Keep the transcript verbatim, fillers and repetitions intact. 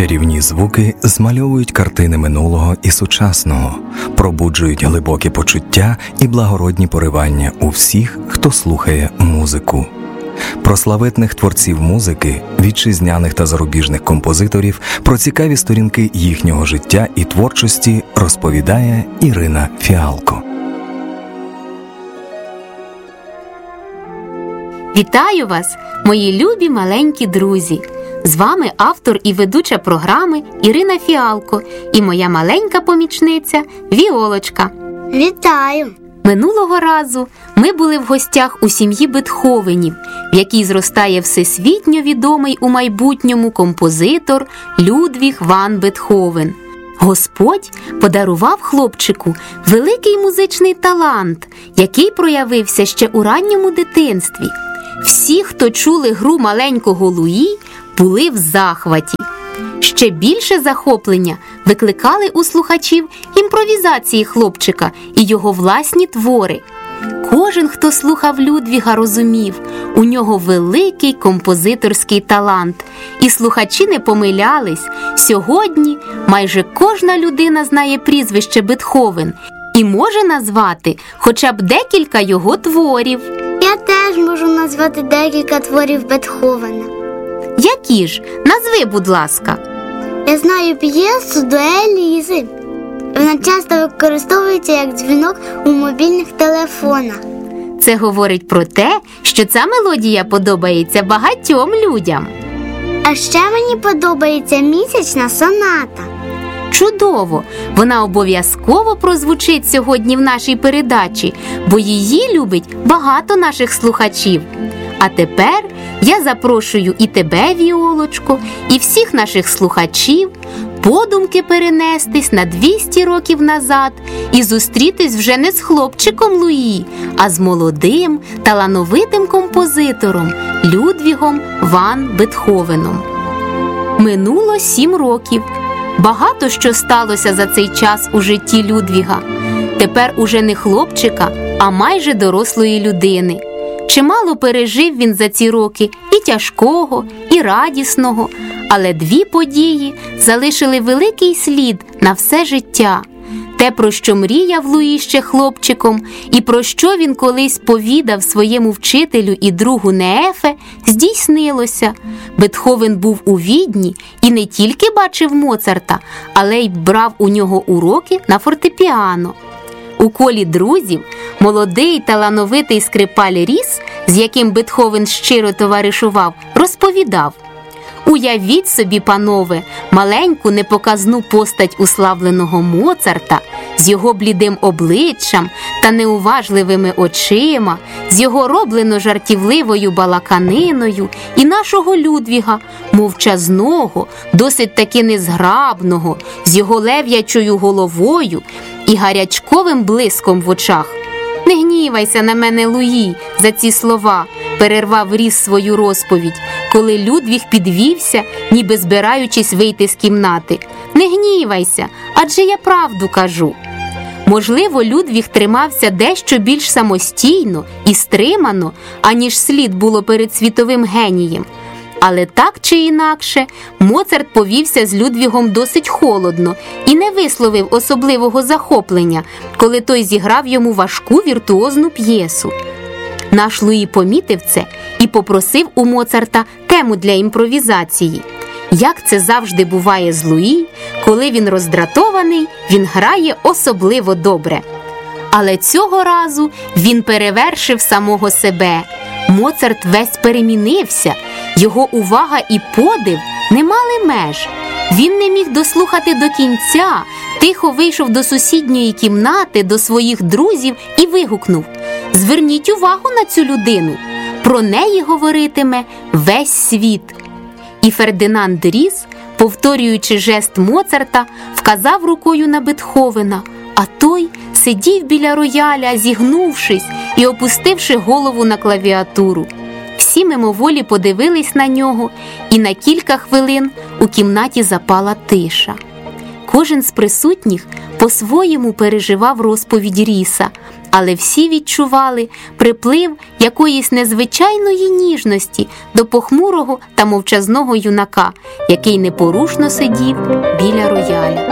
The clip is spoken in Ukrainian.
Чарівні звуки змальовують картини минулого і сучасного, пробуджують глибокі почуття і благородні поривання у всіх, хто слухає музику. Про славетних творців музики, вітчизняних та зарубіжних композиторів, про цікаві сторінки їхнього життя і творчості розповідає Ірина Фіалко. Вітаю вас, мої любі маленькі друзі! З вами автор і ведуча програми Ірина Фіалко і моя маленька помічниця Віолочка. Вітаю! Минулого разу ми були в гостях у сім'ї Бетховенів, в якій зростає всесвітньо відомий у майбутньому композитор Людвіг ван Бетховен. Господь подарував хлопчику великий музичний талант, який проявився ще у ранньому дитинстві. Всі, хто чули гру маленького Луї, були в захваті. Ще більше захоплення викликали у слухачів імпровізації хлопчика і його власні твори. Кожен, хто слухав Людвіга, розумів, у нього великий композиторський талант. І слухачі не помилялись. Сьогодні майже кожна людина знає прізвище Бетховен і може назвати хоча б декілька його творів. Я теж можу назвати декілька творів Бетховена. Які ж? Назви, будь ласка. Я знаю п'єсу «Дуель Лізи». Вона часто використовується як дзвінок у мобільних телефонах. Це говорить про те, що ця мелодія подобається багатьом людям. А ще мені подобається «Місячна соната». Чудово! Вона обов'язково прозвучить сьогодні в нашій передачі, бо її любить багато наших слухачів. А тепер я запрошую і тебе, Віолочко, і всіх наших слухачів подумки перенестись на двісті років назад і зустрітись вже не з хлопчиком Луї, а з молодим, талановитим композитором Людвігом ван Бетховеном. Минуло сім років. Багато що сталося за цей час у житті Людвіга. Тепер уже не хлопчика, а майже дорослої людини. Чимало пережив він за ці роки і тяжкого, і радісного, але дві події залишили великий слід на все життя. Те, про що мріяв Луї ще хлопчиком, і про що він колись повідав своєму вчителю і другу Неефе, здійснилося. Бетховен був у Відні і не тільки бачив Моцарта, але й брав у нього уроки на фортепіано. У колі друзів молодий талановитий скрипаль Ріс, з яким Бетховен щиро товаришував, розповідав: «Уявіть собі, панове, маленьку непоказну постать уславленого Моцарта з його блідим обличчям та неуважливими очима, з його роблено-жартівливою балаканиною і нашого Людвіга, мовчазного, досить таки незграбного, з його лев'ячою головою і гарячковим блиском в очах». «Не гнівайся на мене, Луї, за ці слова», – перервав Ріс свою розповідь, коли Людвіг підвівся, ніби збираючись вийти з кімнати. «Не гнівайся, адже я правду кажу». Можливо, Людвіг тримався дещо більш самостійно і стримано, аніж слід було перед світовим генієм. Але так чи інакше, Моцарт повівся з Людвігом досить холодно і не висловив особливого захоплення, коли той зіграв йому важку віртуозну п'єсу. Наш Луї помітив це і попросив у Моцарта тему для імпровізації. Як це завжди буває з Луї, коли він роздратований, він грає особливо добре. Але цього разу він перевершив самого себе. Моцарт весь перемінився, його увага і подив не мали меж. Він не міг дослухати до кінця, тихо вийшов до сусідньої кімнати, до своїх друзів і вигукнув: «Зверніть увагу на цю людину! Про неї говоритиме весь світ!» І Фердинанд Ріс, повторюючи жест Моцарта, вказав рукою на Бетховена, а той сидів біля рояля, зігнувшись і опустивши голову на клавіатуру. Всі мимоволі подивились на нього, і на кілька хвилин у кімнаті запала тиша. Кожен з присутніх по-своєму переживав розповідь Ріса, але всі відчували приплив якоїсь незвичайної ніжності до похмурого та мовчазного юнака, який непорушно сидів біля рояля.